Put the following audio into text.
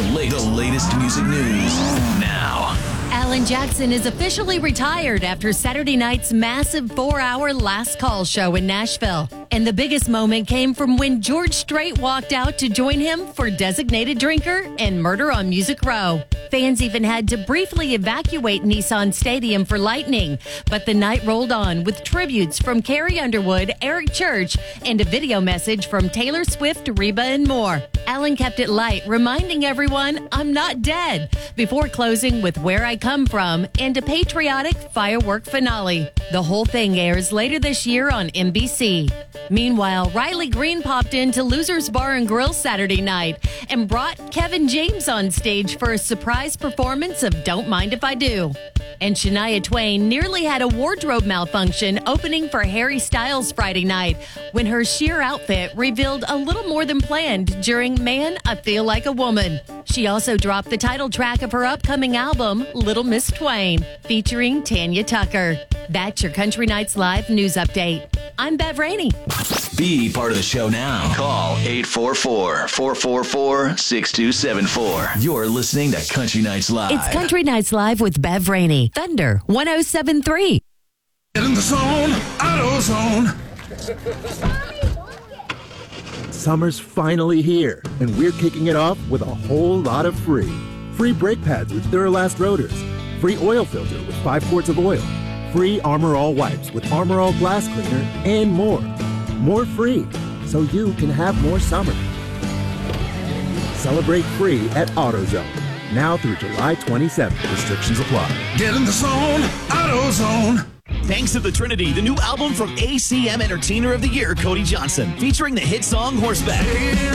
The latest music news now. Alan Jackson is officially retired after Saturday night's massive 4-hour Last Call show in Nashville. And the biggest moment came from when George Strait walked out to join him for Designated Drinker and Murder on Music Row. Fans even had to briefly evacuate Nissan Stadium for lightning. But the night rolled on with tributes from Carrie Underwood, Eric Church, and a video message from Taylor Swift, Reba, and more. Alan kept it light, reminding everyone, "I'm not dead," before closing with Where I Come From and a patriotic firework finale. The whole thing airs later this year on NBC. Meanwhile, Riley Green popped into Losers Bar and Grill Saturday night and brought Kevin James on stage for a surprise performance of Don't Mind If I Do. And Shania Twain nearly had a wardrobe malfunction opening for Harry Styles Friday night when her sheer outfit revealed a little more than planned during Man, I Feel Like a Woman. She also dropped the title track of her upcoming album, Little Miss Twain, featuring Tanya Tucker. That's your Country Nights Live news update. I'm Bev Rainey. Be part of the show now. Call 844-444-6274. You're listening to Country Nights Live. It's Country Nights Live with Bev Rainey. Thunder 107.3. Get in the zone, AutoZone. Summer's finally here, and we're kicking it off with a whole lot of free. Free brake pads with Duralast rotors. Free oil filter with 5 quarts of oil. Free Armor All wipes with Armor All glass cleaner, and more. More free, so you can have more summer. Celebrate free at AutoZone. Now through July 27th. Restrictions apply. Get in the zone, AutoZone. Thanks to the Trinity, the new album from ACM Entertainer of the Year, Cody Johnson, featuring the hit song Horseback.